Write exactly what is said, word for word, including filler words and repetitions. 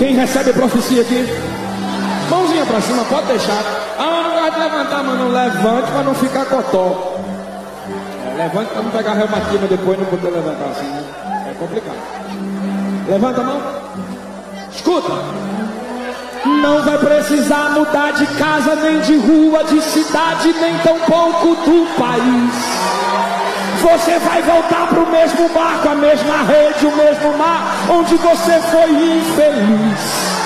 Quem recebe profecia aqui? Mãozinha pra cima, pode deixar. Ah, não gosta de levantar, mas não levante pra não ficar cotó. É, levante pra não pegar reumatismo depois, não poder levantar assim, né? É complicado. Levanta a mão. Escuta. Não vai precisar mudar de casa, nem de rua, de cidade, nem tampouco do país. Você vai voltar pro mesmo barco, a mesma rede, o mesmo mar, onde você foi infeliz.